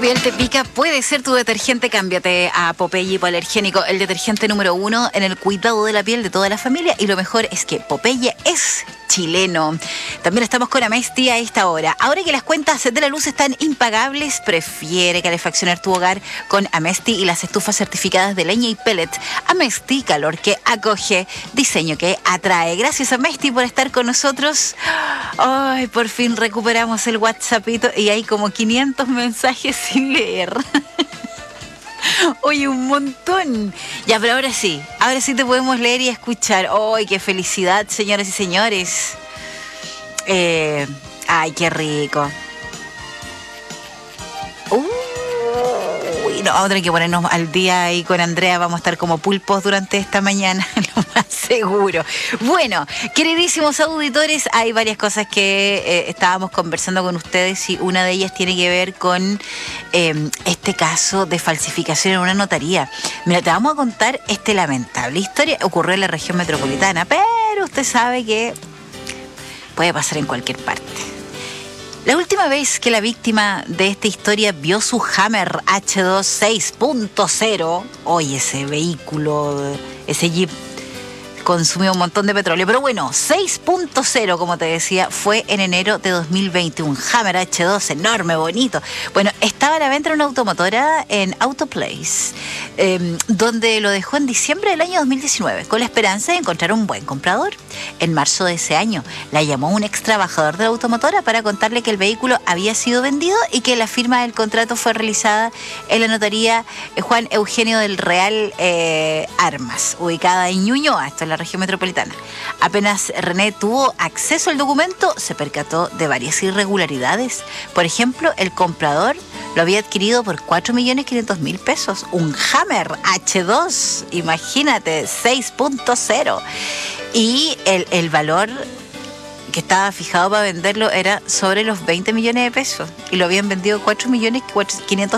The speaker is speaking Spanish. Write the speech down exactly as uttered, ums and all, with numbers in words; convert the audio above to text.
piel te pica, puede ser tu detergente. Cámbiate a Popeye Hipoalergénico, el detergente número uno en el cuidado de la piel de toda la familia. Y lo mejor es que Popeye es chileno. También estamos con Amesti a esta hora. Ahora que las cuentas de la luz están impagables, prefiere calefaccionar tu hogar con Amesti y las estufas certificadas de leña y pellet. Amesti, calor que acoge, diseño que atrae. Gracias, Amesti, por estar con nosotros. Ay, por fin recuperamos el WhatsAppito y hay como quinientos mensajes sin leer. Oye, un montón. Ya, pero ahora sí, ahora sí te podemos leer y escuchar. ¡Ay, qué felicidad, señoras y señores! Eh, ¡Ay, qué rico! Uy, no, vamos a tener que ponernos al día ahí con Andrea. Vamos a estar como pulpos durante esta mañana, lo más seguro. Bueno, queridísimos auditores, hay varias cosas que eh, estábamos conversando con ustedes y una de ellas tiene que ver con eh, este caso de falsificación en una notaría. Mira, te vamos a contar esta lamentable historia. Ocurrió en la región metropolitana, pero usted sabe que puede pasar en cualquier parte. La última vez que la víctima de esta historia vio su Hammer H dos seis punto cero, oye, ese vehículo, ese Jeep consumió un montón de petróleo, pero bueno, seis punto cero, como te decía, fue en enero de dos mil veinte, un Hammer H dos enorme, bonito. Bueno, estaba a la venta en una automotora en Autoplace, eh, donde lo dejó en diciembre del año dos mil diecinueve, con la esperanza de encontrar un buen comprador. En marzo de ese año, la llamó un ex trabajador de la automotora para contarle que el vehículo había sido vendido y que la firma del contrato fue realizada en la notaría Juan Eugenio del Real eh, Armas, ubicada en Ñuñoa, esto es la región metropolitana. Apenas René tuvo acceso al documento, se percató de varias irregularidades. Por ejemplo, el comprador lo había adquirido por cuatro millones quinientos mil pesos. Un Hammer H dos, imagínate, seis punto cero. Y el, el valor que estaba fijado para venderlo era sobre los veinte millones de pesos. Y lo habían vendido cuatro millones quinientos